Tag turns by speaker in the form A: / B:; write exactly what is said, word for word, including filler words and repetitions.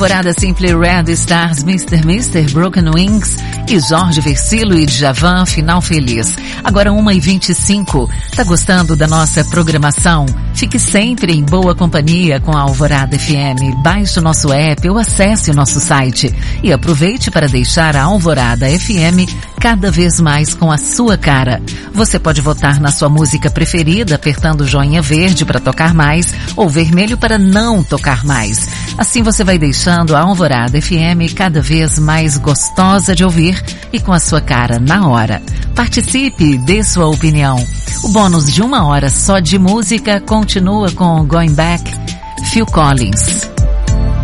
A: Temporada Simply Red Stars, mister mister, Broken Wings e Jorge Versilo e Djavan, Final Feliz. Agora uma e vinte e cinco. Tá gostando da nossa programação? Fique sempre em boa companhia com a Alvorada F M. Baixe o nosso app ou acesse o nosso site. E aproveite para deixar a Alvorada F M cada vez mais com a sua cara. Você pode votar na sua música preferida apertando o joinha verde para tocar mais ou vermelho para não tocar mais. Assim você vai deixando a Alvorada F M cada vez mais gostosa de ouvir e com a sua cara na hora. Participe, dê sua opinião. O bônus de uma hora só de música continua com Going Back, Phil Collins.